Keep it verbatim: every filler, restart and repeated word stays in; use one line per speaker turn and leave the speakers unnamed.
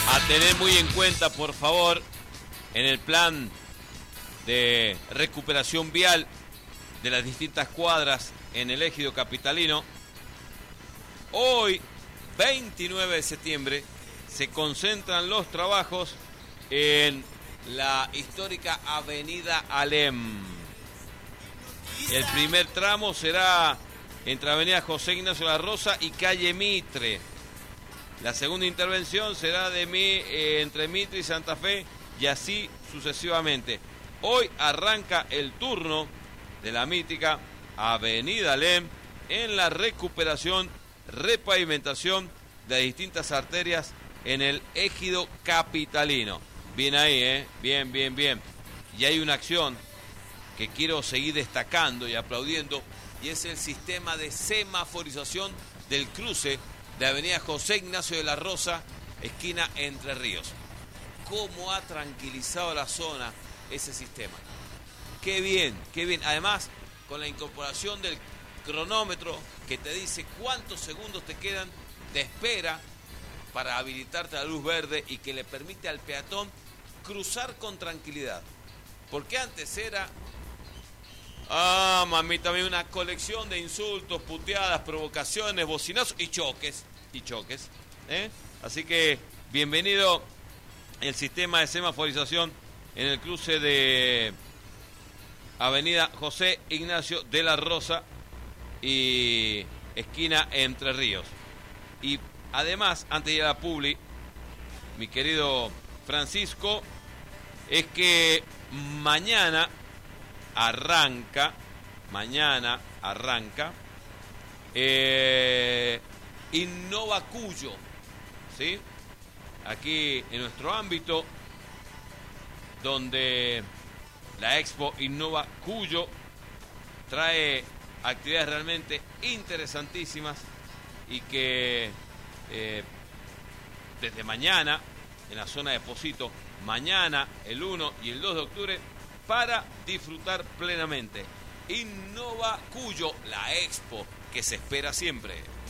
A tener muy en cuenta, por favor, en el plan de recuperación vial de las distintas cuadras en el ejido capitalino. Hoy, veintinueve de septiembre, se concentran los trabajos en la histórica Avenida Alem. El primer tramo será entre Avenida José Ignacio de la Rosa y Calle Mitre. La segunda intervención será de mi, eh, entre Mitre y Santa Fe, y así sucesivamente. Hoy arranca el turno de la mítica Avenida Alem en la recuperación, repavimentación de distintas arterias en el ejido capitalino. Bien ahí, ¿eh? Bien, bien, bien. Y hay una acción que quiero seguir destacando y aplaudiendo, y es el sistema de semaforización del cruce de Avenida José Ignacio de la Rosa, esquina Entre Ríos. ¿Cómo ha tranquilizado la zona ese sistema? Qué bien, qué bien. Además, con la incorporación del cronómetro que te dice cuántos segundos te quedan de espera para habilitarte la luz verde y que le permite al peatón cruzar con tranquilidad. Porque antes era... Ah, mamita, también una colección de insultos, puteadas, provocaciones, bocinazos y choques. Y choques. ¿eh? Así que, bienvenido el sistema de semaforización en el cruce de Avenida José Ignacio de la Rosa y esquina Entre Ríos. Y además, antes de ir a la publi, mi querido Francisco, es que mañana arranca, mañana arranca eh, Innova Cuyo, ¿sí? Aquí en nuestro ámbito, donde la Expo Innova Cuyo trae actividades realmente interesantísimas y que eh, desde mañana, en la zona de Pocito, mañana, el uno y el dos de octubre, para disfrutar plenamente. Innova Cuyo, la Expo que se espera siempre.